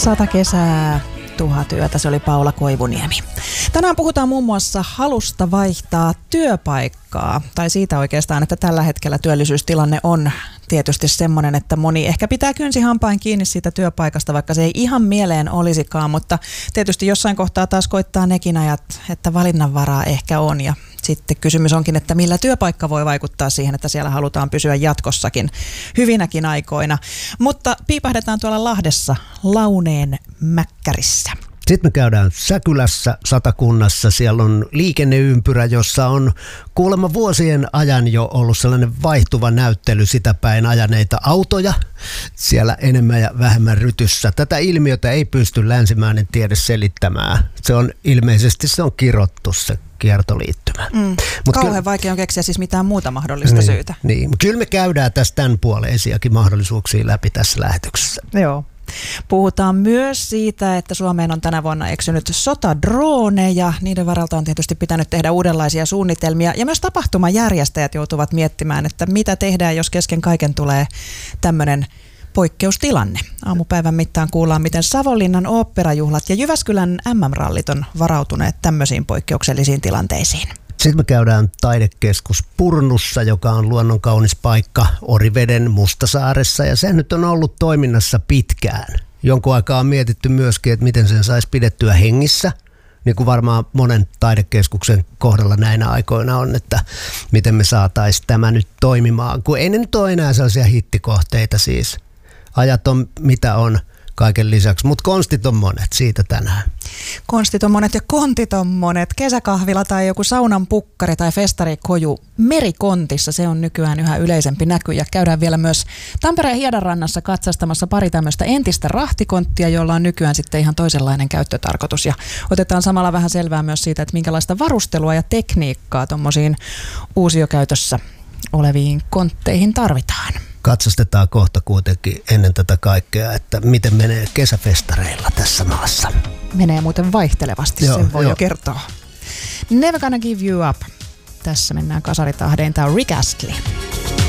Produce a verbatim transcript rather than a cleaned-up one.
Sata kesää, tuhat yötä, se oli Paula Koivuniemi. Tänään puhutaan muun muassa halusta vaihtaa työpaikkaa, tai siitä oikeastaan, että tällä hetkellä työllisyystilanne on tietysti semmoinen, että moni ehkä pitää kynsi hampain kiinni siitä työpaikasta, vaikka se ei ihan mieleen olisikaan, mutta tietysti jossain kohtaa taas koittaa nekin ajat, että valinnanvaraa ehkä on, ja sitten kysymys onkin, että millä työpaikka voi vaikuttaa siihen, että siellä halutaan pysyä jatkossakin hyvinäkin aikoina. Mutta piipahdetaan tuolla Lahdessa Launeen Mäkkärissä. Sitten me käydään Säkylässä, Satakunnassa. Siellä on liikenneympyrä, jossa on kuulemma vuosien ajan jo ollut sellainen vaihtuva näyttely sitä päin ajaneita autoja. Siellä enemmän ja vähemmän rytyssä. Tätä ilmiötä ei pysty länsimäinen tiede selittämään. Se on ilmeisesti se on kirottu se kiertoliittymä. Mm. Kauhean kyllä, vaikea on keksiä siis mitään muuta mahdollista niin, syytä. Niin. Kyllä me käydään tässä tämän puoleisiakin mahdollisuuksia läpi tässä lähetyksessä. Joo. Puhutaan myös siitä, että Suomeen on tänä vuonna eksynyt sotadrooneja. Niiden varalta on tietysti pitänyt tehdä uudenlaisia suunnitelmia. Ja myös tapahtumajärjestäjät joutuvat miettimään, että mitä tehdään, jos kesken kaiken tulee tämmöinen poikkeustilanne. Aamupäivän mittaan kuullaan, miten Savonlinnan oopperajuhlat ja Jyväskylän äm äm-rallit on varautuneet tämmöisiin poikkeuksellisiin tilanteisiin. Sitten me käydään taidekeskus Purnussa, joka on luonnon kaunis paikka Oriveden Mustasaaressa, ja se nyt on ollut toiminnassa pitkään. Jonkun aikaa on mietitty myöskin, että miten sen saisi pidettyä hengissä, niin kuin varmaan monen taidekeskuksen kohdalla näinä aikoina on, että miten me saataisiin tämä nyt toimimaan, kun ei ne nyt ole enää sellaisia hittikohteita siis. Ajat on mitä on kaiken lisäksi, mutta konstit on monet, siitä tänään. Konstit on monet ja kontit on monet. Kesäkahvila tai joku saunan pukkari tai festarikoju merikontissa, se on nykyään yhä yleisempi näky. Ja käydään vielä myös Tampereen Hiedanrannassa katsastamassa pari tämmöistä entistä rahtikonttia, jolla on nykyään sitten ihan toisenlainen käyttötarkoitus. Ja otetaan samalla vähän selvää myös siitä, että minkälaista varustelua ja tekniikkaa tuommoisiin uusiokäytössä oleviin kontteihin tarvitaan. Katsastetaan kohta kuitenkin ennen tätä kaikkea, että miten menee kesäfestareilla tässä maassa. Menee muuten vaihtelevasti, joo, sen voi joo. jo kertoa. Never gonna give you up. Tässä mennään kasaritahdein. Tämä on Rick Astley.